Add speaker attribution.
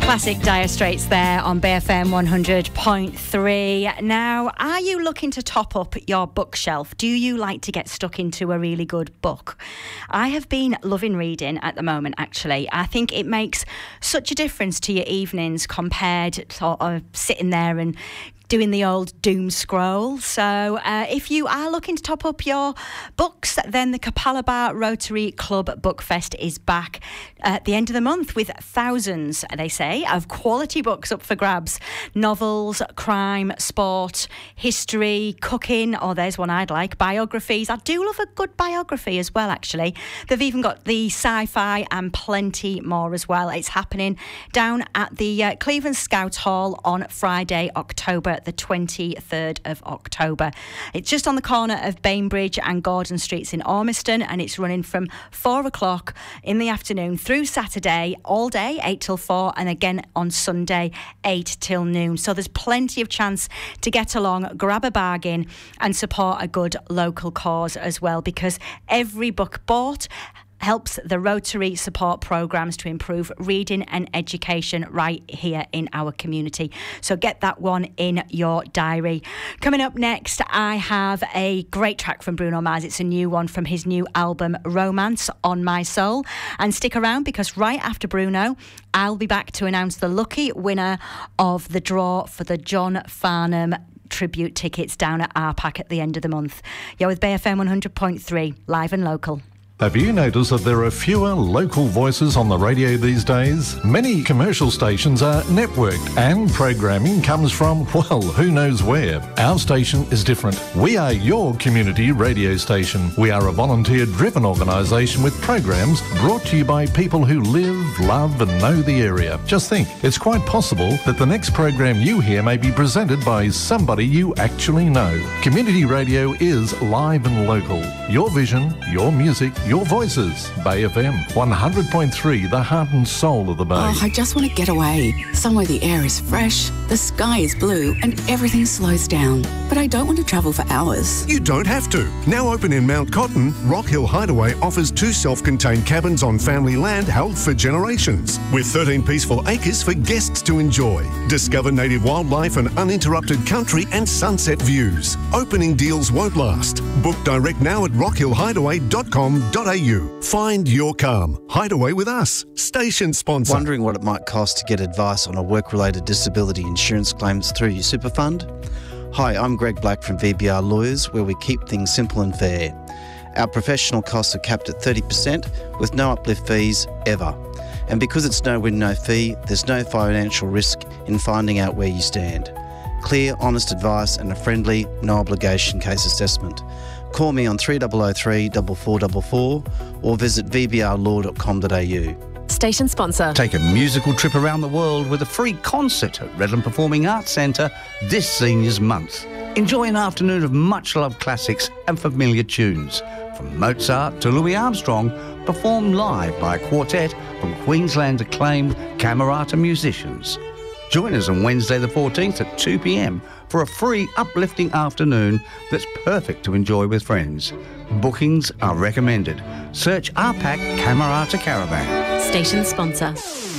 Speaker 1: Classic Dire Straits there on BFM 100.3. Now, are you looking to top up your bookshelf? Do you like to get stuck into a really good book? I have been loving reading at the moment, actually. I think it makes such a difference to your evenings compared to sort of sitting there and doing the old doom scroll. So if you are looking to top up your books, then the Capalaba Rotary Club Book Fest is back at the end of the month with thousands, they say, of quality books up for grabs. Novels, crime, sport, history, cooking, oh, there's one I'd like, biographies. I do love a good biography as well, actually. They've even got the sci-fi and plenty more as well. It's happening down at the Cleveland Scouts Hall on Friday, October the 23rd of October. It's just on the corner of Bainbridge and Gordon Streets in Ormiston, and it's running from 4 o'clock in the afternoon through Saturday, all day, 8 till 4, and again on Sunday, 8 till noon. So there's plenty of chance to get along, grab a bargain, and support a good local cause as well, because every book bought helps the Rotary support programmes to improve reading and education right here in our community. So get that one in your diary. Coming up next, I have a great track from Bruno Mars. It's a new one from his new album, Romance on My Soul. And stick around, because right after Bruno, I'll be back to announce the lucky winner of the draw for the John Farnham tribute tickets down at RPAC at the end of the month. You're with BFM 100.3, live and local.
Speaker 2: Have you noticed that there are fewer local voices on the radio these days? Many commercial stations are networked and programming comes from, well, who knows where. Our station is different. We are your community radio station. We are a volunteer-driven organisation with programs brought to you by people who live, love and know the area. Just think, it's quite possible that the next program you hear may be presented by somebody you actually know. Community radio is live and local. Your vision, your music, your voices. Bay FM 100.3, the heart and soul of the Bay.
Speaker 3: Oh, I just want to get away. Somewhere the air is fresh, the sky is blue and everything slows down. But I don't want to travel for hours.
Speaker 4: You don't have to. Now open in Mount Cotton, Rock Hill Hideaway offers 2 self-contained cabins on family land held for generations, with 13 peaceful acres for guests to enjoy. Discover native wildlife and uninterrupted country and sunset views. Opening deals won't last. Book direct now at rockhillhideaway.com.au. Find your calm. Hideaway with us. Station sponsor.
Speaker 5: Wondering what it might cost to get advice on a work-related disability insurance claims through your super fund? Hi, I'm Greg Black from VBR Lawyers, where we keep things simple and fair. Our professional costs are capped at 30% with no uplift fees ever. And because it's no win, no fee, there's no financial risk in finding out where you stand. Clear, honest advice and a friendly, no obligation case assessment. Call me on 3003 4444 or visit vbrlaw.com.au.
Speaker 6: Station sponsor.
Speaker 7: Take a musical trip around the world with a free concert at Redland Performing Arts Centre this Seniors Month. Enjoy an afternoon of much-loved classics and familiar tunes. From Mozart to Louis Armstrong, performed live by a quartet from Queensland's acclaimed Camerata musicians. Join us on Wednesday the 14th at 2 p.m. for a free uplifting afternoon that's perfect to enjoy with friends. Bookings are recommended. Search RPAC Camerata Caravan.
Speaker 6: Station sponsor.